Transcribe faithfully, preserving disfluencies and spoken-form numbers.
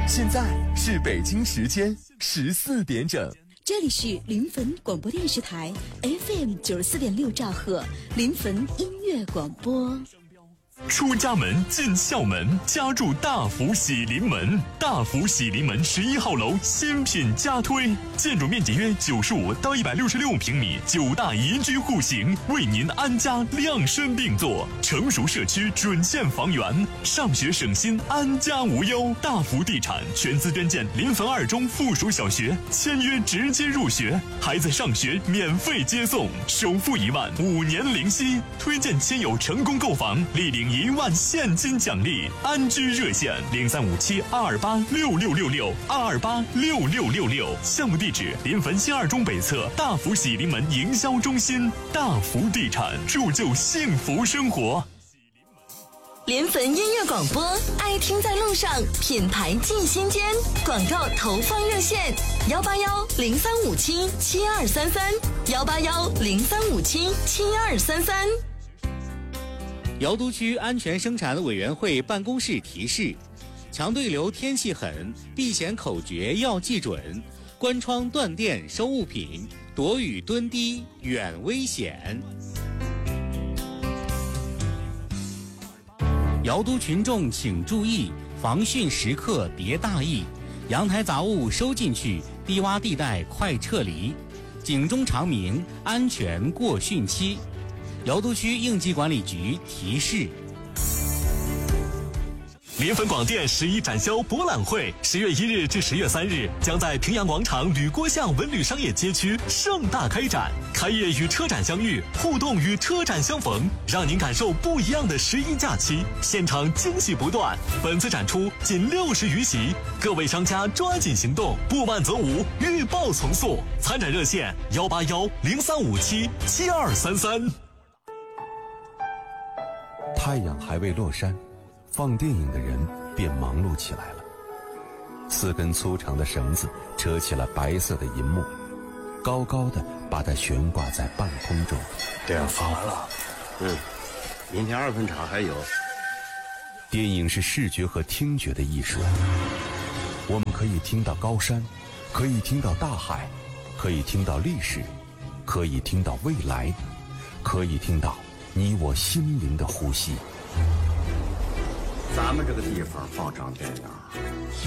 现在是北京时间十四点整， 这里是临汾广播电视台 F M 九十四点六兆赫临汾音乐广播。 出家门进校门，家住大福喜临门。大福喜临门十一号楼新品加推，建筑面积约九十五到一百六十六平米，九大宜居户型，为您安家量身定做。成熟社区准现房源，上学省心，安家无忧。大福地产全资捐建临汾二中附属小学，签约直接入学，孩子上学免费接送，首付一万，五年零息。推荐亲友成功购房，立领一万现金奖励。安居热线零三五七二二八六六六六二二八六六六六。项目地址临汾新二中北侧大福喜临门营销中心。大福地产铸就幸福生活。 临汾音乐广播，爱听在路上，品牌进心间。广告投放热线：幺八幺零三五七七二三三，幺八幺零三五七七二三三。 瑶都区安全生产委员会办公室提示：强对流天气狠，避险口诀要记准，关窗断电收物品，躲雨蹲低远危险。瑶都群众请注意，防汛时刻别大意，阳台杂物收进去，低洼地带快撤离，警钟长鸣，安全过汛期。瑶都区应急管理局提示。 临汾广电十一展销博览会十月一日至十月三日将在平阳广场吕郭巷文旅商业街区盛大开展，开业与车展相遇，互动与车展相逢，让您感受不一样的十一假期，现场惊喜不断。本次展出仅六十余席，各位商家抓紧行动，不慢则无，预报从速。参展热线幺八幺零三五七七二三三。 太阳还未落山，放电影的人便忙碌起来了。四根粗长的绳子扯起了白色的银幕，高高的把它悬挂在半空中。 电影放完了，嗯，明天二分场还有。 电影是视觉和听觉的艺术，我们可以听到高山，可以听到大海，可以听到历史，可以听到未来，可以听到你我心灵的呼吸。 咱们这个地方放场电影，